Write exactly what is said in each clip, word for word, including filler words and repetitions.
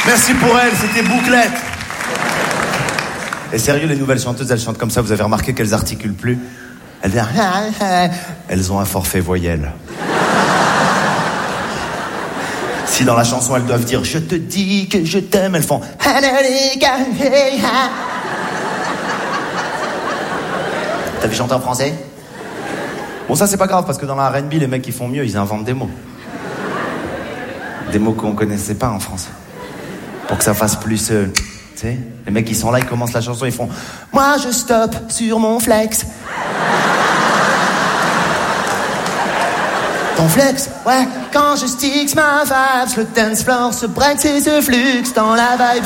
Merci pour elle, c'était Bouclette. Et sérieux, les nouvelles chanteuses, elles chantent comme ça, vous avez remarqué qu'elles articulent plus? Elles viennent... Elles ont un forfait voyelle. Si dans la chanson, elles doivent dire « Je te dis que je t'aime », elles font... T'as vu chanter en français? Bon, ça, c'est pas grave, parce que dans la R and B, les mecs qui font mieux, ils inventent des mots. Des mots qu'on connaissait pas en France. Pour que ça fasse plus... Euh, tu sais, les mecs qui sont là, ils commencent la chanson, ils font « Moi, je stoppe sur mon flex. » Ton flex? Ouais. Quand je sticks ma vibes, le dance floor se breaks et se flux dans la vibes.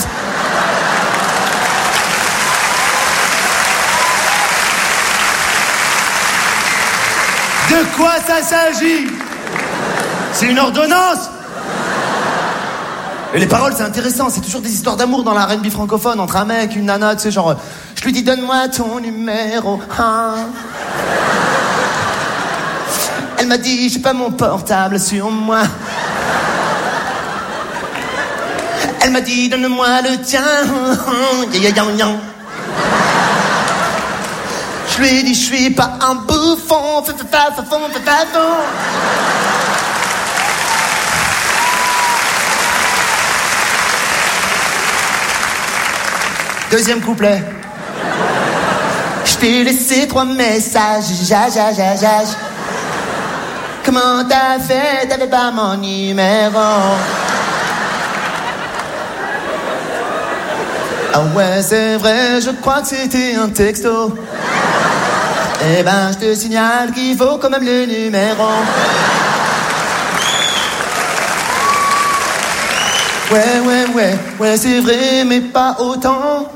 De quoi ça s'agit? C'est une ordonnance? Et les paroles, c'est intéressant, c'est toujours des histoires d'amour dans la R and B francophone, entre un mec, une nana, tu sais, genre, je lui dis donne-moi ton numéro un. Elle m'a dit j'ai pas mon portable sur moi. Elle m'a dit donne-moi le tien. Je lui ai dit je suis pas un bouffon. Deuxième couplet. Je t'ai laissé trois messages. Ja, ja, ja, ja. Comment t'as fait? T'avais pas mon numéro. Ah ouais, c'est vrai, je crois que c'était un texto. Eh ben, je te signale qu'il faut quand même le numéro. Ouais, ouais, ouais, ouais, c'est vrai, mais pas autant.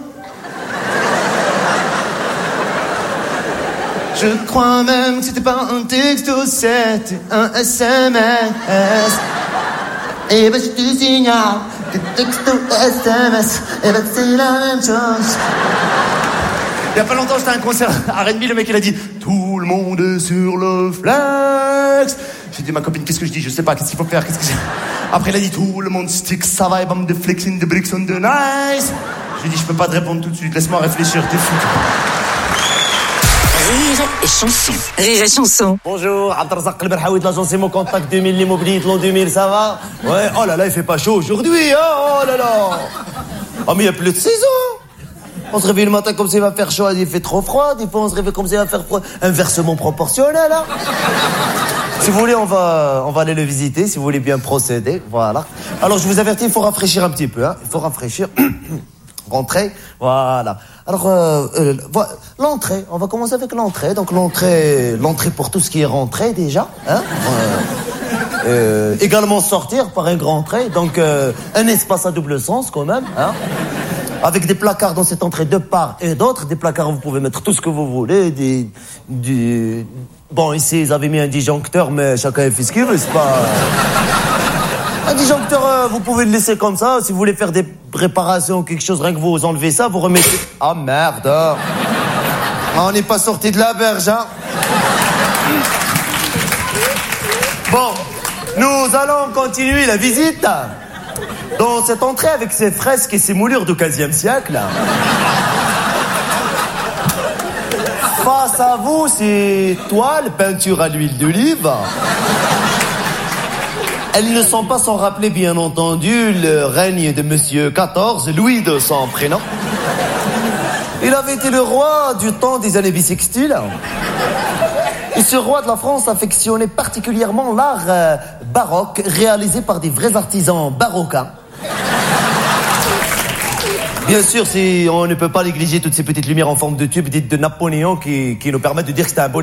Je crois même que c'était pas un texto, c'était un S M S. Et ben je te signale que texto S M S, et ben c'est la même chose. Il y a pas longtemps, j'étais à un concert à R and B, le mec il a dit tout le monde est sur le flex. J'ai dit à ma copine, qu'est-ce que je dis? Je sais pas, qu'est-ce qu'il faut faire, qu'est-ce que j'ai... Après il a dit tout le monde stick, ça va, et bam de flexing, de bricks on the nice. Je lui ai dit je peux pas te répondre tout de suite, laisse-moi réfléchir, t'es fou. Rire et chanson. Rire et chanson. Bonjour, Abdelrazak Belhaoui de l'agence Imo Contact deux mille, l'immobilier de l'an deux mille, ça va? Ouais, oh là là, il fait pas chaud aujourd'hui, hein, oh là là. Oh mais il y a plus de saison. On se réveille le matin comme ça il va faire chaud, il fait trop froid, des fois on se réveille comme ça il va faire froid. Inversement proportionnel, hein. Si vous voulez, on va, on va aller le visiter, si vous voulez bien procéder, voilà. Alors je vous avertis, il faut rafraîchir un petit peu, hein. Il faut rafraîchir. Rentrer, voilà. Alors, euh, euh, voilà, l'entrée, on va commencer avec l'entrée. Donc l'entrée, l'entrée pour tout ce qui est rentrée déjà. Hein, euh, euh, également sortir par un grand trait. Donc euh, un espace à double sens quand même. Hein, avec des placards dans cette entrée de part et d'autre. Des placards où vous pouvez mettre tout ce que vous voulez. Des, des... Bon, ici ils avaient mis un disjoncteur, mais chacun fait ce qu'il veut, c'est pas... Un disjoncteur, euh, vous pouvez le laisser comme ça. Si vous voulez faire des réparations ou quelque chose, rien que vous enlevez ça, vous remettez... Ah merde, ah, on n'est pas sorti de la berge, hein. Bon, nous allons continuer la visite dans cette entrée avec ses fresques et ses moulures du quinzième siècle. Face à vous, ces toiles, peinture à l'huile d'olive. Elles ne sont pas sans rappeler, bien entendu, le règne de Monsieur quatorze, Louis de son prénom. Il avait été le roi du temps des années bissextiles. Et ce roi de la France affectionnait particulièrement l'art euh, baroque, réalisé par des vrais artisans barocains. Bien sûr, si on ne peut pas négliger toutes ces petites lumières en forme de tube dites de Napoléon qui, qui nous permettent de dire que c'était un beau